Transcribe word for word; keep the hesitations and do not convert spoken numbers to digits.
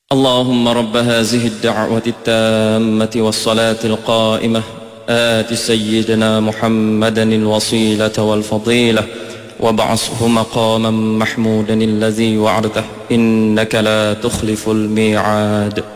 اللهم رب هذه الدعوة التامة والصلاة القائمة آت سيدنا محمدا الوصيلة والفضيلة وابعثه مقاما محمودا الذي وعدته إنك لا تخلف الميعاد.